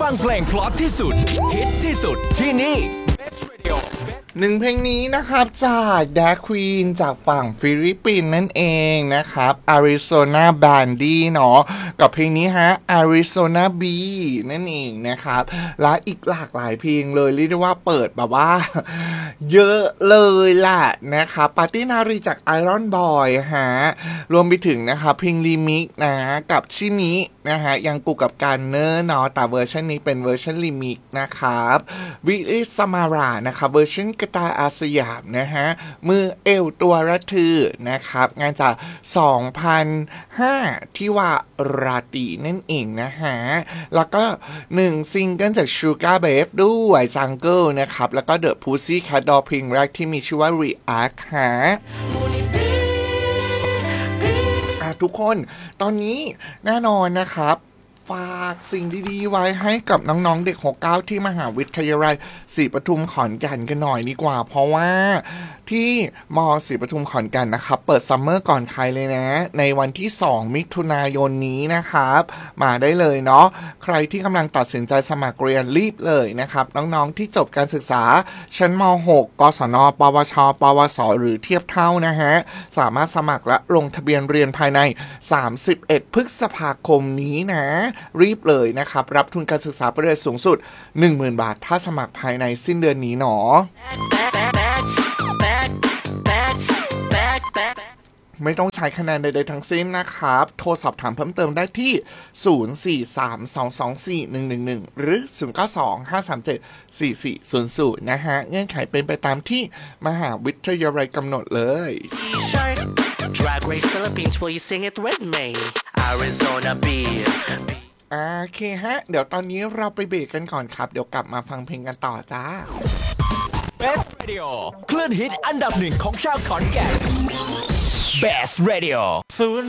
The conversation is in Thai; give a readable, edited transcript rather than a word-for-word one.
ฟังเพลงเพราะที่สุดฮิตที่สุดที่นี่หนึ่งเพลงนี้นะครับจากแดคควีนจากฝั่งฟิลิปปินส์นั่นเองนะครับ Arizona Bandy เนาะกับเพลงนี้ฮะ Arizona Bee นั่นเองนะครับและอีกหลากหลายเพลงเลยเรียกได้ว่าเปิดแบบว่าเยอะเลยล่ะนะครับปาร์ตี้นารีจาก Iron Boy ฮะรวมไปถึงนะครับเพลงรีมิกซ์นะกับชิมินะฮะยังกูกับการเนอร์เนาะแต่เวอร์ชันนี้เป็นเวอร์ชันรีมิกซ์นะครับวิลิสมารานะครับเวอร์ชันกระตายอาสยามนะฮะมือเอวตัวระทือนะครับงานจาก 2005 ที่ว่าราตรีนั่นเองนะฮะแล้วก็1ซิงเกิลจาก Sugar Babe ด้วย Jungle นะครับแล้วก็ The Pussycat Doll เพลงแรกที่มีชื่อว่า React ฮะทุกคนตอนนี้แน่นอนนะครับฝากสิ่งดีๆไว้ให้กับน้องๆเด็ก69ที่มหาวิทยาลัยศรีปทุมขอนแก่นกันหน่อยดีกว่าเพราะว่าที่ม.ศรีปทุมขอนแก่นนะครับเปิดซัมเมอร์ก่อนใครเลยนะในวันที่2มิถุนายนนี้นะครับมาได้เลยเนาะใครที่กำลังตัดสินใจสมัครเรียนรีบเลยนะครับน้องๆที่จบการศึกษาชั้นม.6 กศน.ปวช.ปวส.หรือเทียบเท่านะฮะสามารถสมัครและลงทะเบียนเรียนภายใน31 พฤษภาคมนี้นะรีบเลยนะครับรับทุนการศึกษาปริญญาสูงสุด 10,000 บาทถ้าสมัครภายในสิ้นเดือนนี้หนอไม่ต้องใช้คะแนนใดๆทั้งสิ้นนะครับโทรสอบถามเพิ่มเติมได้ที่ 0432241111 หรือ 0925374400 นะฮะเงื่อนไขเป็นไปตามที่มหาวิทยาลัยกำหนดเลย Drag Race Philippines will you sing it with me Arizona Bee โอเคฮะเดี๋ยวตอนนี้เราไปเบรกกันก่อนครับเดี๋ยวกลับมาฟังเพลงกันต่อจ้า Best Radio คลื่นฮิตอันดับหนึ่งของชาวขอนแก่น Best Radio